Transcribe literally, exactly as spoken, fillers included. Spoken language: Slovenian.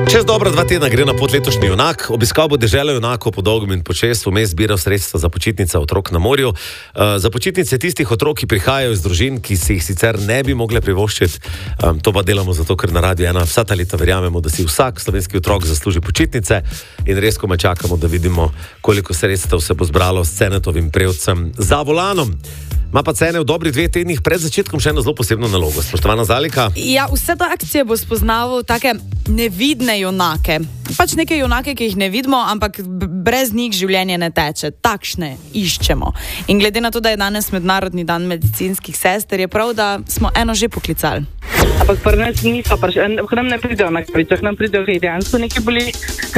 Čez dobra dva tedna gre na pot letošnji junak. Obiskal bo deželo junakov po dolgem in počez, vmes zbiral sredstva za počitnice otrok na morju. Uh, za počitnice tistih otrok, ki prihajajo iz družin, ki si jih sicer ne bi mogle privoščiti. Um, to pa delamo zato, ker na Radiu ena vsa ta leta verjamemo, da si vsak slovenski otrok zasluži počitnice in res komaj čakamo, da vidimo, koliko sredstev se bo zbralo s Cenetovim prevcem za volanom. Ma pa Cene v dobrih dveh tednih pred začetkom še eno zelo posebno nalogo. Spoštovana Zalika. Ja, vse ta akcija bo spoznaval take nevidne junake. Pač neke junake, ki jih ne vidimo, ampak brez njih življenje ne teče. Takšne iščemo. In glede na to, da je danes Mednarodni dan medicinskih sester, je prav, da smo eno že poklicali. Ampak pri nas niso, k nam ne pridejo na kavicah, nam pridejo, ki dejansko nekaj boli,